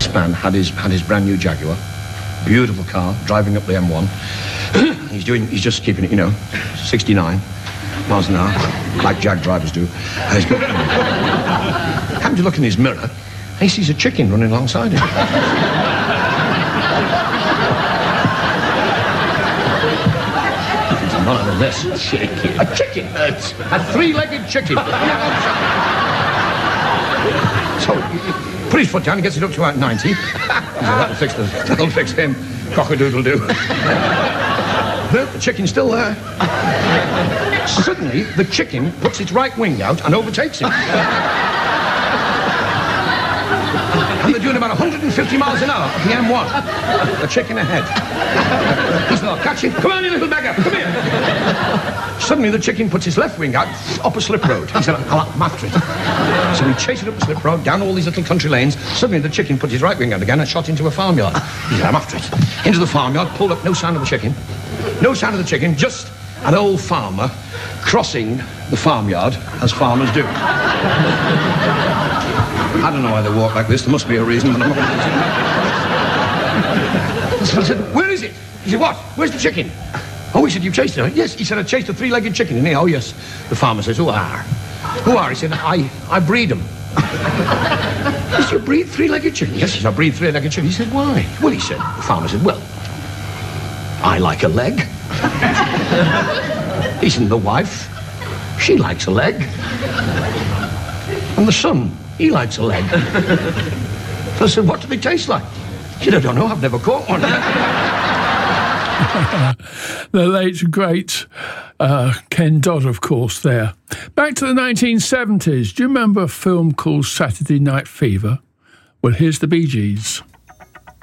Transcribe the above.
man had his brand new Jaguar, beautiful car, driving up the M1. He's just keeping it, 69 miles an hour, like Jag drivers do. Happened to look in his mirror, and he sees a chicken running alongside him. None of this. A chicken. A three-legged chicken. So, put his foot down, he gets it up to about 90. That'll fix him. Cock-a-doodle-doo. The chicken's still there. Suddenly, the chicken puts its right wing out and overtakes him. And they're doing about 150 miles an hour at the M1. The chicken ahead. He's not catching. Come on, you little beggar. Come here. Suddenly, the chicken puts his left wing out up a slip road. He said, I'm after it. So we chased it up a slip road, down all these little country lanes. Suddenly, the chicken put his right wing out again and shot into a farmyard. He said, I'm after it. Into the farmyard, pulled up, no sign of the chicken. No sign of the chicken, just an old farmer crossing the farmyard, as farmers do. I don't know why they walk like this. There must be a reason, but I'm not going to. So I said, where is it? He said, what? Where's the chicken? Oh, he said, you chased it? Yes. He said, I chased a three-legged chicken. And he, oh, yes. The farmer says, who are? Who are? He said, I breed them. He said, you breed three-legged chicken? Yes, he said, I breed three-legged chicken. He said, why? Well, he said, the farmer said, well, I like a leg. He said, the wife, she likes a leg. And the son, he likes a leg. So I said, what do they taste like? He said, I don't know, I've never caught one. The late, great Ken Dodd, of course, there. Back to the 1970s. Do you remember a film called Saturday Night Fever? Well, here's the Bee Gees.